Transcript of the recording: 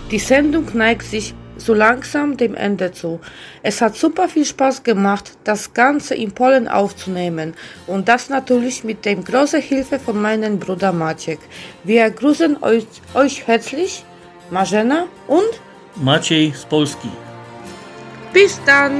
Die Sendung neigt sich so langsam dem Ende zu. Es hat super viel Spaß gemacht, das Ganze in Polen aufzunehmen und das natürlich mit der großen Hilfe von meinem Bruder Maciek. Wir grüßen euch herzlich, Marzena und Maciej z Polski. bis dann!